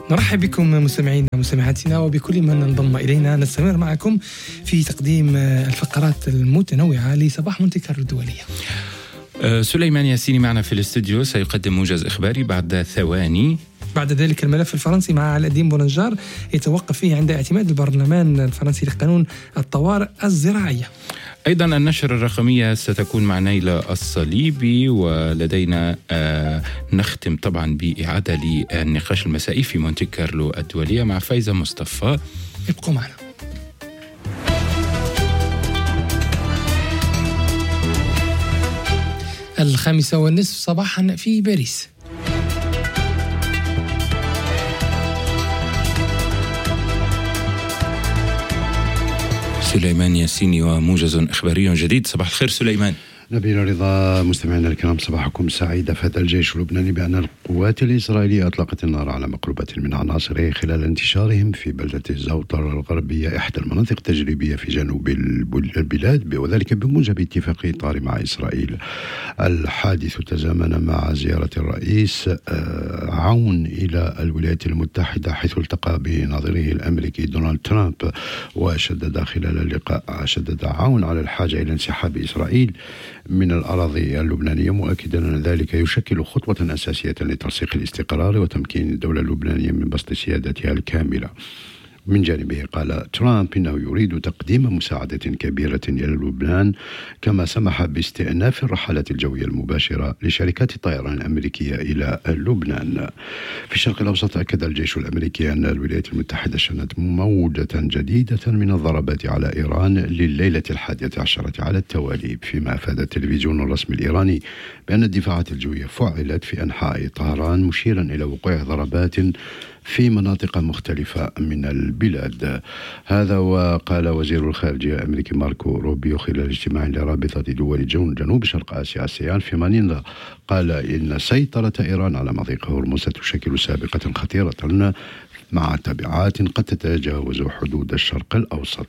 نرحب بكم مستمعينا ومستمعاتنا وبكل من انضم إلينا. نستمر معكم في تقديم الفقرات المتنوعة لصباح مونتي كارلو الدولية. سليمان ياسيني معنا في الاستوديو، سيقدم موجز إخباري بعد ثواني. بعد ذلك الملف الفرنسي مع علاء الدين بونجار يتوقف فيه عند اعتماد البرلمان الفرنسي لقانون الطوارئ الزراعية. أيضا النشرة الرقمية ستكون مع نيلة الصليبي، ولدينا نختم طبعا بإعادة للنقاش المسائي في مونتي كارلو الدولية مع فايزة مصطفى. ابقوا معنا. الخامسة والنصف صباحا في باريس. سليمان ياسيني وموجز إخباري جديد. صباح الخير سليمان. نبيل رضا، مستمعينا الكرام صباحكم سعيد. أفاد الجيش اللبناني بأن القوات الإسرائيلية أطلقت النار على مقربة من عناصره خلال انتشارهم في بلدة الزوطر الغربية، إحدى المناطق التجريبية في جنوب البلاد، وذلك بموجب اتفاق إطار مع إسرائيل. الحادث تزامن مع زيارة الرئيس عون إلى الولايات المتحدة، حيث التقى بنظيره الأمريكي دونالد ترامب، وشدد خلال اللقاء عون على الحاجة إلى انسحاب إسرائيل من الأراضي اللبنانية، مؤكدا أن ذلك يشكل خطوة أساسية لترسيخ الاستقرار وتمكين الدولة اللبنانية من بسط سيادتها الكاملة. من جانبه قال ترامب إنه يريد تقديم مساعدة كبيرة إلى لبنان، كما سمح باستئناف الرحلات الجوية المباشرة لشركات الطيران الأمريكية إلى لبنان. في الشرق الأوسط أكد الجيش الأمريكي أن الولايات المتحدة شنت موجة جديدة من الضربات على إيران لليلة 11 على التوالي، فيما أفاد التلفزيون الرسمي الإيراني بأن الدفاعات الجوية فعلت في أنحاء طهران، مشيرا إلى وقوع ضربات في مناطق مختلفة من البلاد. هذا وقال وزير الخارجية الأمريكي ماركو روبيو خلال اجتماع لرابطة دول جنوب شرق آسيا ASEAN في مانيلا، قال إن سيطرة إيران على مضيق هرمز تشكل سابقة خطيرة مع تبعات قد تتجاوز حدود الشرق الأوسط.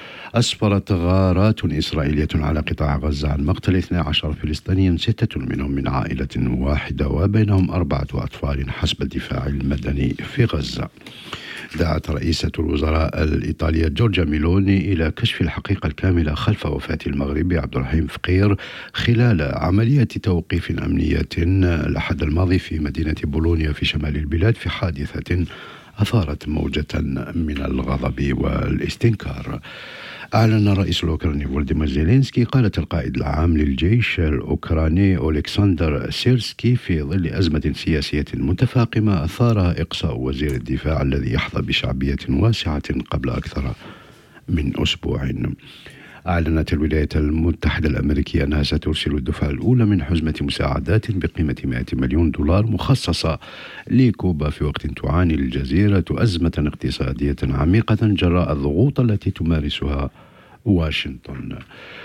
أسفرت غارات إسرائيلية على قطاع غزة عن مقتل 12 فلسطينيا، 6 منهم من عائلة واحدة وبينهم 4 أطفال حسب الدفاع المدني في غزة. دعت رئيسة الوزراء الإيطالية جورجيا ميلوني إلى كشف الحقيقة الكاملة خلف وفاة المغربي عبد الرحيم فقير خلال عملية توقيف أمنية الأحد الماضي في مدينة بولونيا في شمال البلاد، في حادثة أثارت موجة من الغضب والاستنكار. أعلن الرئيس الأوكراني فولوديمير زيلينسكي قالة القائد العام للجيش الأوكراني أولكسندر سيرسكي في ظل أزمة سياسية متفاقمة أثارها إقصاء وزير الدفاع الذي يحظى بشعبية واسعة قبل أكثر من أسبوع. أعلنت الولايات المتحدة الأمريكية أنها سترسل الدفعة الأولى من حزمة مساعدات بقيمة $100 مليون مخصصة لكوبا في وقت تعاني الجزيرة أزمة اقتصادية عميقة جراء الضغوط التي تمارسها واشنطن.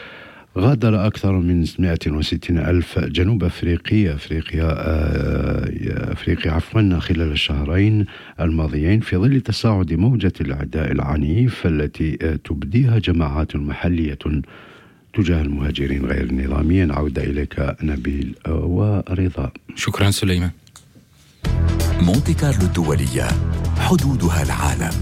غادر أكثر من 160 ألف جنوب أفريقيا خلال الشهرين الماضيين في ظل تصاعد موجة العداء العنيف التي تبديها جماعات محلية تجاه المهاجرين غير النظاميين. عودة إليك نبيل ورضا. شكرا سليمان. مونتي كارلو الدولية، حدودها العالم.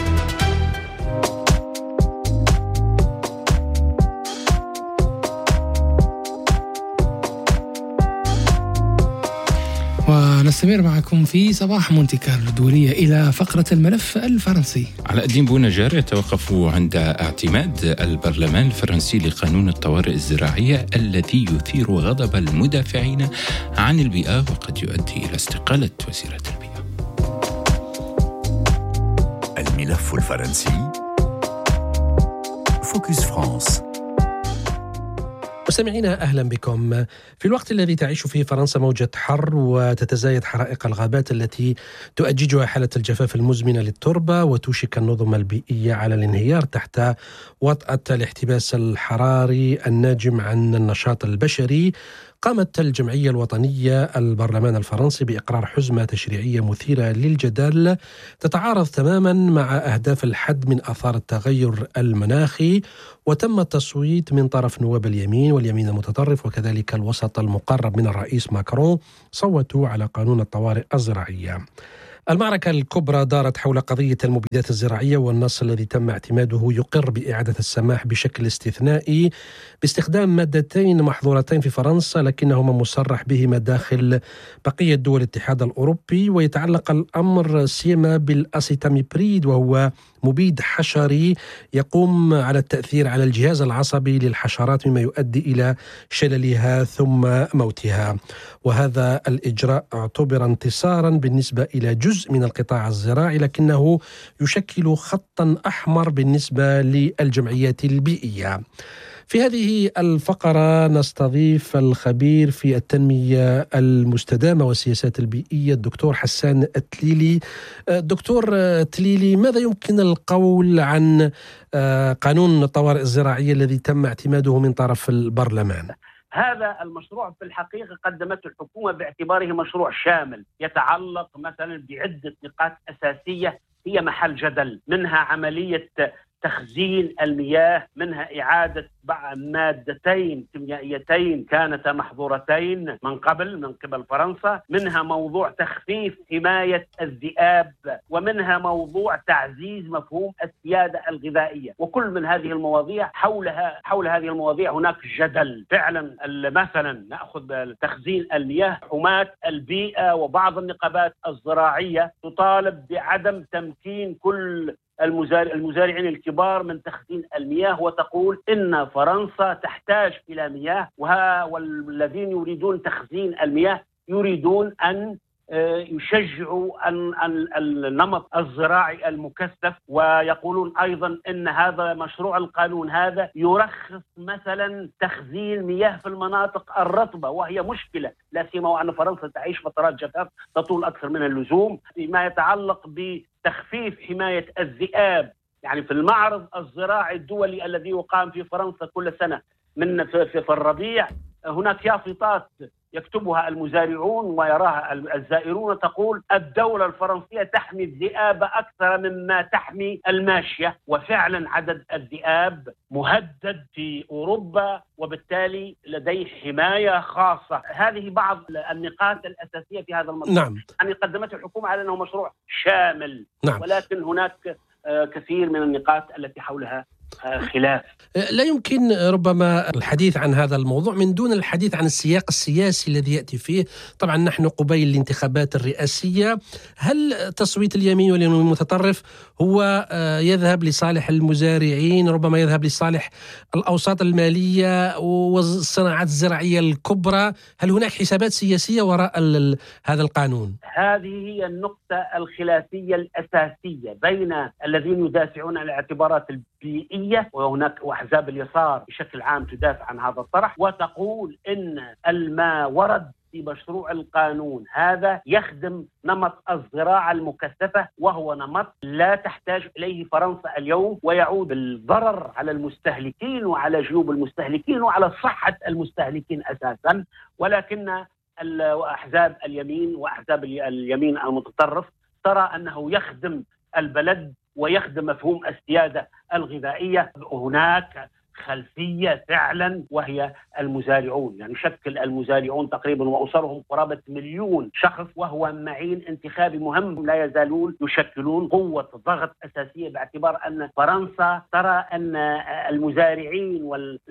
ونستمر معكم في صباح مونتي كارلو الدولية إلى فقرة الملف الفرنسي. علاء الدين بونجار يتوقف عند اعتماد البرلمان الفرنسي لقانون الطوارئ الزراعية الذي يثير غضب المدافعين عن البيئة وقد يؤدي إلى استقالة وزيرة البيئة. الملف الفرنسي، فوكس فرانس. مستمعينا أهلا بكم. في الوقت الذي تعيش فيه فرنسا موجة حر وتتزايد حرائق الغابات التي تؤججها حالة الجفاف المزمنة للتربة، وتوشك النظم البيئية على الانهيار تحت وطأة الاحتباس الحراري الناجم عن النشاط البشري، قامت الجمعية الوطنية البرلمان الفرنسي بإقرار حزمة تشريعية مثيرة للجدل تتعارض تماما مع أهداف الحد من آثار التغير المناخي، وتم التصويت من طرف نواب اليمين واليمين المتطرف وكذلك الوسط المقرب من الرئيس ماكرون، صوتوا على قانون الطوارئ الزراعية. المعركة الكبرى دارت حول قضية المبيدات الزراعية، والنص الذي تم اعتماده يقر بإعادة السماح بشكل استثنائي باستخدام مادتين محظورتين في فرنسا لكنهما مصرح بهما داخل بقية دول الاتحاد الأوروبي. ويتعلق الأمر سيما بالأسيتاميبريد، وهو مبيد حشري يقوم على التأثير على الجهاز العصبي للحشرات مما يؤدي إلى شللها ثم موتها. وهذا الإجراء اعتبر انتصارا بالنسبة إلى جزء من القطاع الزراعي، لكنه يشكل خطا أحمر بالنسبة للجمعيات البيئية. في هذه الفقرة نستضيف الخبير في التنمية المستدامة والسياسات البيئية الدكتور حسان التليلي. دكتور تليلي، ماذا يمكن القول عن قانون الطوارئ الزراعية الذي تم اعتماده من طرف البرلمان؟ هذا المشروع في الحقيقة قدمته الحكومة باعتباره مشروع شامل يتعلق مثلا بعدة نقاط أساسية هي محل جدل، منها عملية تخزين المياه، منها إعادة مادتين كيميائيتين كانتا محظورتين من قبل فرنسا، منها موضوع تخفيف حماية الذئاب، ومنها موضوع تعزيز مفهوم السيادة الغذائية. وكل من هذه المواضيع حول هذه المواضيع هناك جدل فعلا. مثلا نأخذ تخزين المياه، حماة البيئة وبعض النقابات الزراعية تطالب بعدم تمكين كل المزارعين الكبار من تخزين المياه، وتقول إن فرنسا تحتاج إلى مياه، والذين يريدون تخزين المياه يريدون أن يشجعوا النمط الزراعي المكثف. ويقولون أيضا إن هذا مشروع القانون هذا يرخص مثلا تخزين مياه في المناطق الرطبة، وهي مشكلة لا سيما وأن فرنسا تعيش فترات جفاف تطول أكثر من اللزوم. فيما يتعلق بتخفيف حماية الذئاب، يعني في المعرض الزراعي الدولي الذي يقام في فرنسا كل سنة في الربيع، هناك يافطات يكتبها المزارعون ويراها الزائرون تقول الدولة الفرنسية تحمي الذئاب أكثر مما تحمي الماشية. وفعلا عدد الذئاب مهدد في أوروبا، وبالتالي لديه حماية خاصة. هذه بعض النقاط الأساسية في هذا المشروع. نعم. يعني قدمته الحكومة على أنه مشروع شامل. نعم. ولكن هناك كثير من النقاط التي حولها خلاف. لا يمكن ربما الحديث عن هذا الموضوع من دون الحديث عن السياق السياسي الذي يأتي فيه. طبعا نحن قبيل الانتخابات الرئاسية، هل تصويت اليمين واليمين المتطرف هو يذهب لصالح المزارعين، ربما يذهب لصالح الأوساط المالية والصناعات الزراعية الكبرى؟ هل هناك حسابات سياسية وراء هذا القانون؟ هذه هي النقطة الخلافية الأساسية بين الذين يدافعون عن الاعتبارات البيئية، وهناك وأحزاب اليسار بشكل عام تدافع عن هذا الطرح وتقول إن ما ورد في مشروع القانون هذا يخدم نمط الزراعة المكثفة، وهو نمط لا تحتاج إليه فرنسا اليوم، ويعود بالضرر على المستهلكين وعلى جيوب المستهلكين وعلى صحة المستهلكين أساسا. ولكن أحزاب اليمين وأحزاب اليمين المتطرف ترى أنه يخدم البلد ويخدم مفهوم السيادة الغذائية. هناك خلفية فعلا وهي المزارعون، يعني شكل المزارعون تقريبا وأسرهم قرابة 1,000,000 شخص، وهو معين انتخابي مهم لا يزالون يشكلون قوة ضغط أساسية، باعتبار أن فرنسا ترى أن المزارعين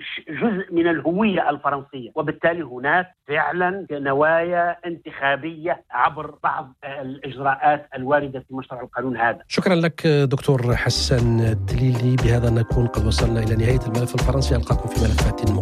جزء من الهوية الفرنسية، وبالتالي هناك فعلا نوايا انتخابية عبر بعض الإجراءات الواردة في مشروع القانون هذا. شكرا لك دكتور حسان التليلي. بهذا نكون قد وصلنا إلى نهاية الملف الفرنسي. ألقاكم في ملفات